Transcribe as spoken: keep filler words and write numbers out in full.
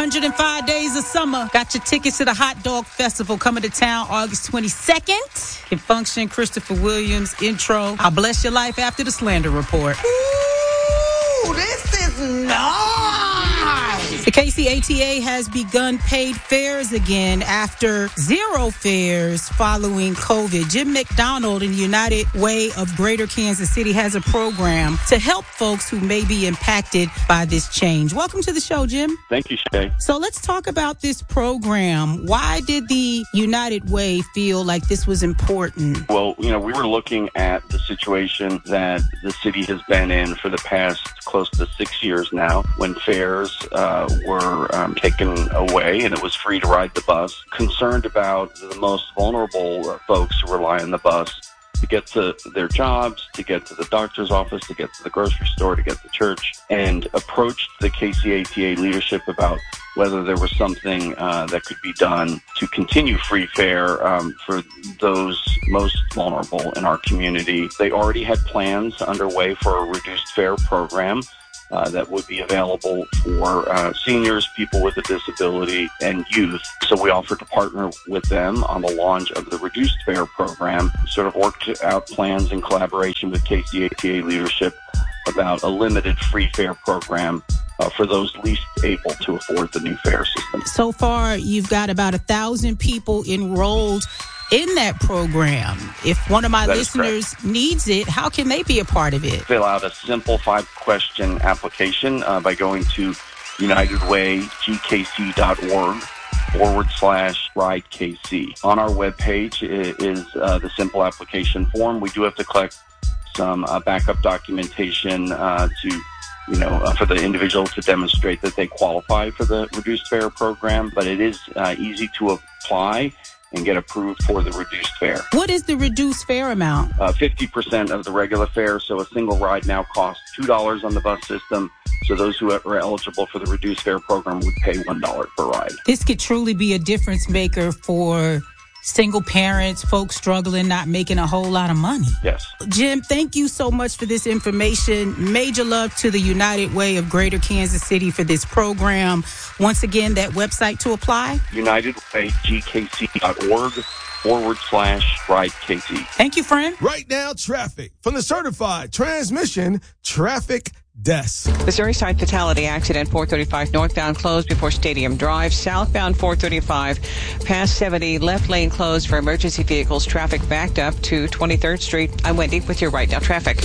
one hundred five days of summer. Got your tickets to the Hot Dog Festival coming to town August twenty-second. In function, Christopher Williams intro. I'll bless your life after the Slander Report. Ooh, this is nice. The K C A T A has begun paid fares again after zero fares following COVID. Jim McDonald in the United Way of Greater Kansas City has a program to help folks who may be impacted by this change. Welcome to the show, Jim. Thank you, Shay. So let's talk about this program. Why did the United Way feel like this was important? Well, you know, we were looking at the situation that the city has been in for the past close to six years now, when fares uh, were um, taken away and it was free to ride the bus. Concerned about the most vulnerable uh, folks who rely on the bus to get to their jobs, to get to the doctor's office, to get to the grocery store, to get to church, and approached the K C A T A leadership about whether there was something uh, that could be done to continue free fare um, for those most vulnerable in our community. They already had plans underway for a reduced fare program Uh, that would be available for uh, seniors, people with a disability, and youth. So we offered to partner with them on the launch of the reduced fare program. We sort of worked out plans in collaboration with K C A T A leadership about a limited free fare program uh, for those least able to afford the new fare system. So far, you've got about a thousand people enrolled in that program. If one of my That is listeners correct. needs it, how can they be a part of it? Fill out a simple five-question application uh, by going to unitedwaygkc.org forward slash ride KC. On our webpage is uh, the simple application form. We do have to collect some uh, backup documentation uh, to you know, uh, for the individual to demonstrate that they qualify for the reduced fare program, but it is uh, easy to apply and get approved for the reduced fare. What is the reduced fare amount? Uh, fifty percent of the regular fare, so a single ride now costs two dollars on the bus system. So those who are eligible for the reduced fare program would pay one dollar per ride. This could truly be a difference maker for single parents, folks struggling, not making a whole lot of money. Yes. Jim, thank you so much for this information. Major love to the United Way of Greater Kansas City for this program. Once again, that website to apply? unitedwaygkc.org forward slash ride KC. Thank you, friend. Right now, traffic from the certified transmission traffic desk. Missouri side fatality accident, four thirty-five northbound closed before Stadium Drive. Southbound four thirty-five past seventy, left lane closed for emergency vehicles. Traffic backed up to twenty-third Street. I'm Wendy with your Right Now traffic.